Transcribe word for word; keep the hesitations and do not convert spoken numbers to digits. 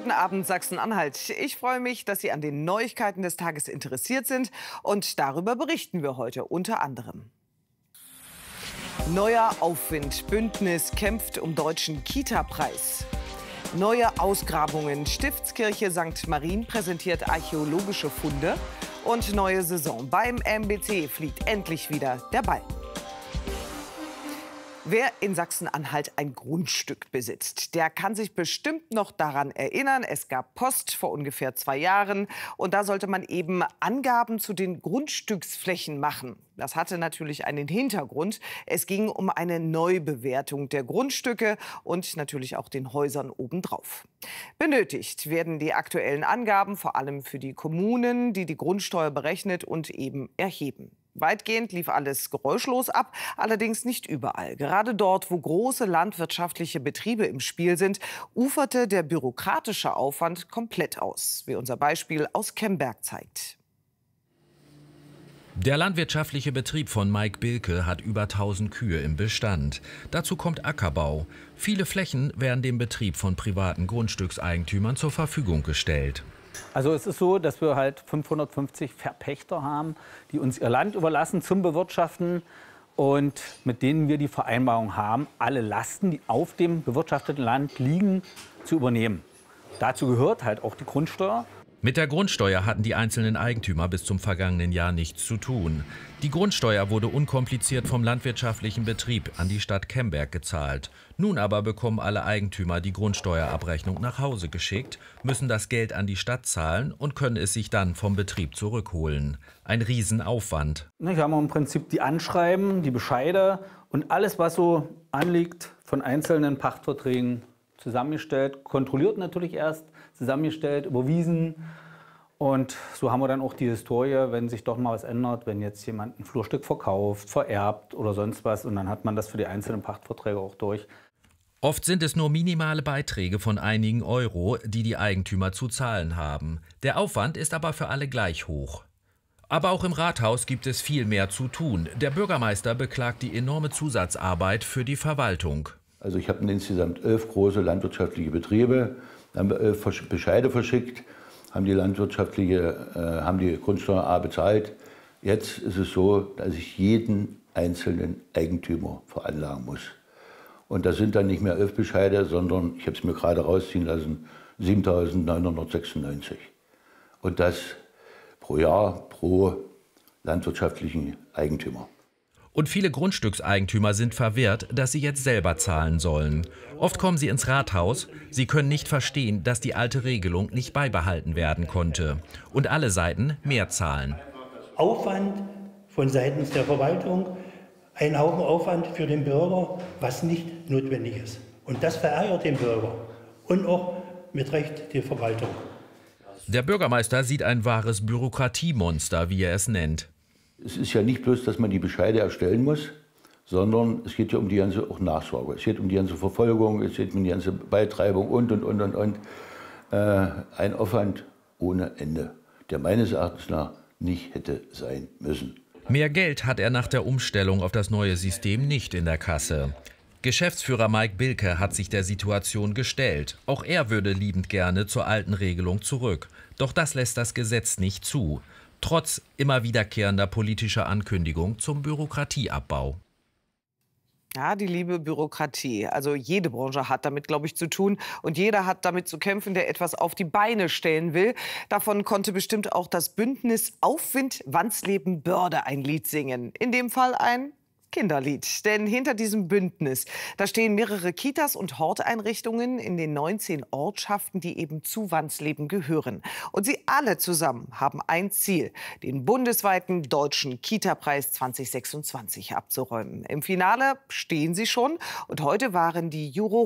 Guten Abend, Sachsen-Anhalt. Ich freue mich, dass Sie an den Neuigkeiten des Tages interessiert sind. Und darüber berichten wir heute unter anderem. Neuer Aufwind. Bündnis kämpft um deutschen Kita-Preis. Neue Ausgrabungen. Stiftskirche Sankt Marien präsentiert archäologische Funde. Und neue Saison. Beim M B C fliegt endlich wieder der Ball. Wer in Sachsen-Anhalt ein Grundstück besitzt, der kann sich bestimmt noch daran erinnern, es gab Post vor ungefähr zwei Jahren. Und da sollte man eben Angaben zu den Grundstücksflächen machen. Das hatte natürlich einen Hintergrund. Es ging um eine Neubewertung der Grundstücke und natürlich auch den Häusern obendrauf. Benötigt werden die aktuellen Angaben vor allem für die Kommunen, die die Grundsteuer berechnet und eben erheben. Weitgehend lief alles geräuschlos ab, allerdings nicht überall. Gerade dort, wo große landwirtschaftliche Betriebe im Spiel sind, uferte der bürokratische Aufwand komplett aus, wie unser Beispiel aus Kemberg zeigt. Der landwirtschaftliche Betrieb von Mike Bilke hat über tausend Kühe im Bestand. Dazu kommt Ackerbau. Viele Flächen werden dem Betrieb von privaten Grundstückseigentümern zur Verfügung gestellt. Also es ist so, dass wir halt fünfhundertfünfzig Verpächter haben, die uns ihr Land überlassen zum Bewirtschaften und mit denen wir die Vereinbarung haben, alle Lasten, die auf dem bewirtschafteten Land liegen, zu übernehmen. Dazu gehört halt auch die Grundsteuer. Mit der Grundsteuer hatten die einzelnen Eigentümer bis zum vergangenen Jahr nichts zu tun. Die Grundsteuer wurde unkompliziert vom landwirtschaftlichen Betrieb an die Stadt Kemberg gezahlt. Nun aber bekommen alle Eigentümer die Grundsteuerabrechnung nach Hause geschickt, müssen das Geld an die Stadt zahlen und können es sich dann vom Betrieb zurückholen. Ein Riesenaufwand. Hier haben wir im Prinzip die Anschreiben, die Bescheide und alles, was so anliegt, von einzelnen Pachtverträgen zusammengestellt, kontrolliert natürlich erst, zusammengestellt, überwiesen. Und so haben wir dann auch die Historie, wenn sich doch mal was ändert, wenn jetzt jemand ein Flurstück verkauft, vererbt oder sonst was. Und dann hat man das für die einzelnen Pachtverträge auch durch. Oft sind es nur minimale Beiträge von einigen Euro, die die Eigentümer zu zahlen haben. Der Aufwand ist aber für alle gleich hoch. Aber auch im Rathaus gibt es viel mehr zu tun. Der Bürgermeister beklagt die enorme Zusatzarbeit für die Verwaltung. Also ich habe insgesamt elf große landwirtschaftliche Betriebe, haben wir elf Bescheide verschickt, haben die landwirtschaftliche, äh, haben die Grundsteuer A bezahlt. Jetzt ist es so, dass ich jeden einzelnen Eigentümer veranlagen muss. Und das sind dann nicht mehr elf Bescheide, sondern, ich habe es mir gerade rausziehen lassen, siebentausendneunhundertsechsundneunzig. Und das pro Jahr, pro landwirtschaftlichen Eigentümer. Und viele Grundstückseigentümer sind verwirrt, dass sie jetzt selber zahlen sollen. Oft kommen sie ins Rathaus, sie können nicht verstehen, dass die alte Regelung nicht beibehalten werden konnte. Und alle Seiten mehr zahlen. Aufwand von seitens der Verwaltung, ein Haufen Aufwand für den Bürger, was nicht notwendig ist. Und das verärgert den Bürger und auch mit Recht die Verwaltung. Der Bürgermeister sieht ein wahres Bürokratiemonster, wie er es nennt. Es ist ja nicht bloß, dass man die Bescheide erstellen muss, sondern es geht ja um die ganze auch Nachsorge. Es geht um die ganze Verfolgung, es geht um die ganze Beitreibung und, und, und, und, und. Äh, ein Aufwand ohne Ende, der meines Erachtens nach nicht hätte sein müssen. Mehr Geld hat er nach der Umstellung auf das neue System nicht in der Kasse. Geschäftsführer Mike Bilke hat sich der Situation gestellt. Auch er würde liebend gerne zur alten Regelung zurück. Doch das lässt das Gesetz nicht zu. Trotz immer wiederkehrender politischer Ankündigung zum Bürokratieabbau. Ja, die liebe Bürokratie. Also jede Branche hat damit, glaube ich, zu tun. Und jeder hat damit zu kämpfen, der etwas auf die Beine stellen will. Davon konnte bestimmt auch das Bündnis Aufwind Wandsleben Börde ein Lied singen. In dem Fall ein Kinderlied. Denn hinter diesem Bündnis, da stehen mehrere Kitas und Horteinrichtungen in den neunzehn Ortschaften, die eben zu Wandsleben gehören. Und sie alle zusammen haben ein Ziel, den bundesweiten deutschen Kita-Preis zwanzig sechsundzwanzig abzuräumen. Im Finale stehen sie schon und heute waren die Juroren